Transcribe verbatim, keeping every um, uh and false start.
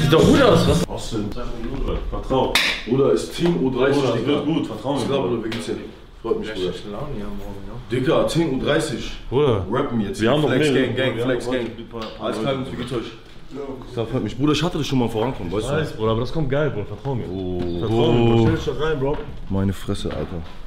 Sieht doch gut aus, was? Austin, vertrau. Bruder, ist Team U dreißig. Bruder, das wird gut, vertrau mir. Ich glaube, wie geht's dir? Freut mich, Bruder. Laune hier morgen, ne? Digga, Team U dreißig. Bruder, Rappen jetzt. wir haben noch Flex mehrere. Gang, Gang, Wir Flex haben Gang. noch Alles klar, wie geht's euch? Das freut mich. Bruder, ich hatte das schon mal vorankommen, weißt du? Weiß, Bruder, aber das kommt geil, Bruder, vertrau mir. Oh, Vertrau mir, Bro. Stell dich doch rein, Bro. meine Fresse, Alter.